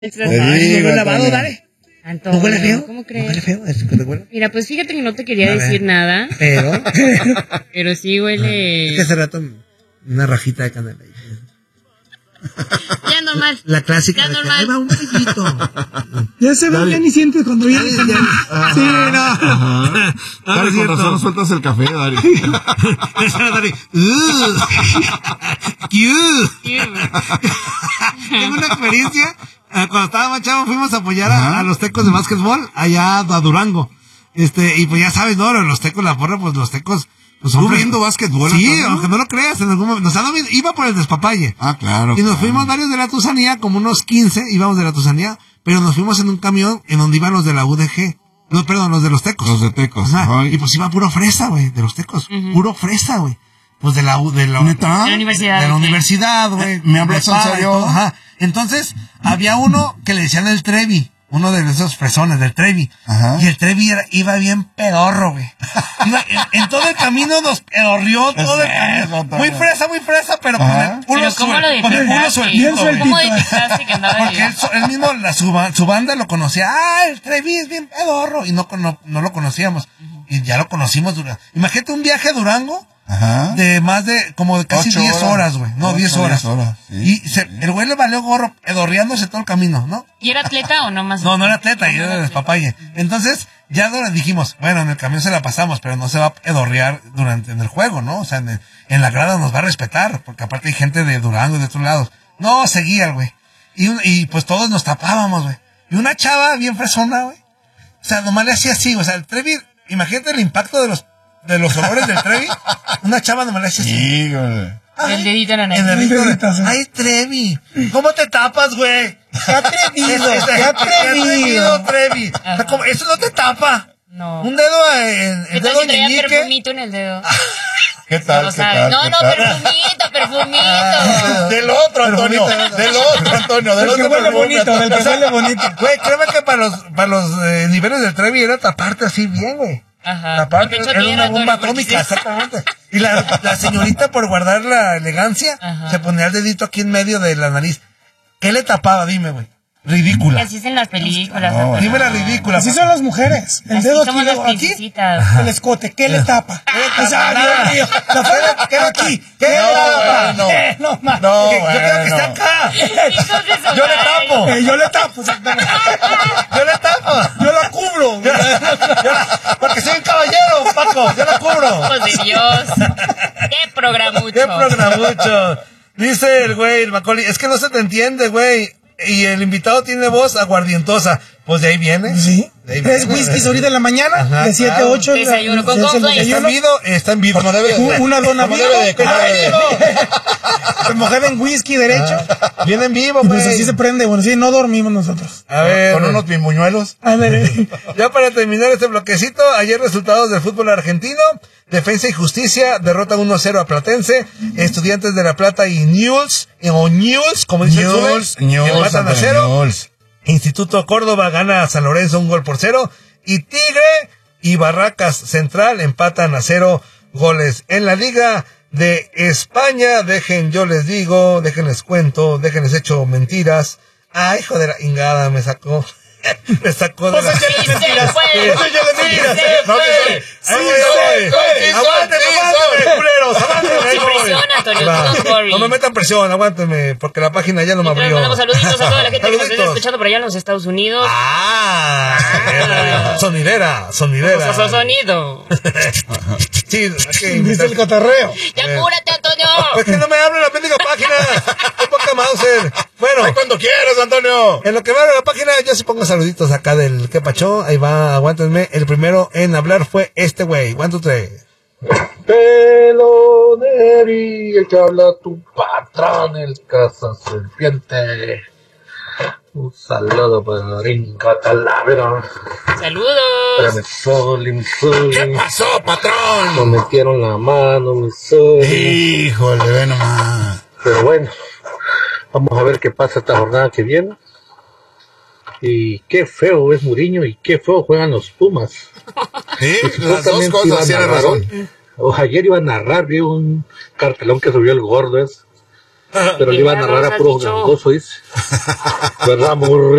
No lo he lavado, dale. Antonio, ¿No huele feo? ¿Cómo crees? ¿No huele feo? ¿Es que te huele? Mira, pues fíjate que no te quería decir nada. Pero sí huele. Es que hace rato una rajita de canela. Ya normal. La clásica. Ya de que, normal. ahí va un poquito. Ya se ve, ya ni sientes cuando viene. Sí, no. Dari, con razón no sueltas el café, Dari. Dari. Tengo una experiencia. Cuando estaba más chavo fuimos a apoyar a los tecos de básquetbol allá a Durango. Y pues ya sabes, ¿no? Los tecos, la porra, pues los tecos. Pues ¿Tú viendo básquetbol? Sí, Antonio? aunque no lo creas, en algún momento. Iba por el despapalle. Ah, claro. Y nos fuimos varios de la Tusanía, como unos 15 íbamos de la Tusanía, pero nos fuimos en un camión en donde iban los de la UDG. No, perdón, los de los tecos. Los de tecos. Ajá. Y pues iba puro fresa, güey, de los tecos. Puro fresa, güey. Pues de la ¿Neta? De la universidad. De la universidad, güey. ¿Me hablas en serio? Ajá. Entonces, había uno que le decían el Trevi. Uno de esos fresones del Trevi. Ajá. Y el Trevi iba bien pedorro, güey. En todo el camino nos pedorrió todo el camino. Muy fresa, pero con el culo Pero ¿cómo lo bien detectaste? sueltito. ¿Cómo detectaste que andaba porque bien? él mismo, su banda lo conocía. Ah, el Trevi es bien pedorro. Y no lo conocíamos. Y ya lo conocimos. Imagínate un viaje a Durango. Ajá. De más de, como de casi 10 horas, güey. No, 10 horas. Sí. Y el güey le valió gorro pedorreándose todo el camino, ¿no? ¿Y era atleta o no más? No era atleta, y era de despapalle. Entonces, ya dijimos, bueno, en el camión se la pasamos, pero no se va a pedorrear en el juego, ¿no? O sea, en la grada nos va a respetar, porque aparte hay gente de Durango y de otros lados. No, seguía el güey. Y pues todos nos tapábamos, güey. Y una chava bien fresona, güey. O sea, nomás le hacía así, o sea, el Trevi, imagínate el impacto de los olores del Trevi. Una chava nomás le hacía así. Sí, güey. El dedito en la En nariz. el dedito. Ay, Trevi. ¿Cómo te tapas, güey? ¡Qué atrevido! ¡Qué atrevido, Trevi! O sea, eso no te tapa. No. Un dedo en ¿Qué el tal dedo si traía meñique. perfumito en el dedo? ¿Qué tal? No ¿Qué sabe. tal? No, ¿Qué no, tal? perfumito. Del otro, Antonio. Del otro, Antonio. Del Del que otro huele bonito, del que huele bonito. Güey, créeme que para los niveles del Trevi era taparte así bien, güey. Ajá. Aparte, Y pecho era tierra, una bomba Antonio, porque atómica, sí. exactamente. Y la señorita, por guardar la elegancia, Ajá. se ponía el dedito aquí en medio de la nariz. ¿Qué le tapaba? Dime, güey. Ridícula. Así es en las películas. No, Dime la ridícula. Así son las mujeres. El Así dedo aquí, somos las luego aquí. princesitas. El escote, ¿qué le tapa? O sea, Nada. Dios mío, la fuera, ¿qué aquí? ¿Qué le No, tapa? bueno. No, más. No, Yo quiero que esté bueno. acá. Hijos de su Yo le madre. tapo. Yo le tapo, exactamente. Yo le tapo. Yo la cubro. Porque soy un caballero, Paco. Yo la cubro. Hijos de Dios. Qué programucho. Qué programucho. Dice el güey, el Macaulay. Es que no se te entiende, güey. Y el invitado tiene voz aguardientosa. Pues de ahí viene. Sí. De ahí Tres viene. whiskies ahorita en la mañana, Ajá, de 7 a claro. 8. Desayuno con cornflakes. Está en vivo. Como debe de. Una dona Como viva. debe de. Como debe de. Mojada en whisky derecho. Viene en vivo, Y güey. pues así se prende. Bueno, sí, no dormimos nosotros. A ver. Con unos bimuñuelos. A ver. Ya para terminar este bloquecito, ayer resultados del fútbol argentino. Defensa y Justicia derrota 1-0 a Platense. Estudiantes de La Plata y Newell's, como dice Newell's, empatan a 0. Newell's. Instituto Córdoba gana a San Lorenzo 1-0. Y Tigre y Barracas Central empatan a 0 goles. En la Liga de España, déjenles cuento, déjenles echo mentiras. Ay, hijo de la ingada, me sacó de la... Sí se puede. Eso ya le dije. Sí se No, puede. Aguántenme, culeros, aguántenme. Sin presión, Antonio, Va. don't worry. No me metan presión, aguántenme, porque la página ya no me Mientras abrió. mandamos saluditos a toda la gente que nos está Saluditos. escuchando por allá en los Estados Unidos. Sonidera. Sonido. Sí, aquí. ¿Viste el cotorreo? Ya cúrate, Antonio. Es que no me abre la mendiga página. Qué poca Mauser. Bueno. Ay, cuando quieras, Antonio. En lo que me abre la página, yo sí pongo saluditos acá del que pachó. Ahí va, aguántenme. El primero en hablar fue este güey. 1, 2, 3. Peloneri, el que habla tu patrón, el casa serpiente. Un saludo para Rinca Talavera. Saludos. Para Soli. ¿Qué pasó, Me patrón? metieron la mano, mi Soli. Híjole, ve nomás. Pero bueno, vamos a ver qué pasa esta jornada que viene. Y qué feo es Mourinho y qué feo juegan los Pumas. Sí, Y las dos supuestamente iba cosas, a tiene narrar razón. hoy. Ayer iba a narrar, vi un cartelón que subió el gordo. pero le iba a narrar a puro gangoso, dice. ¿Verdad, morri?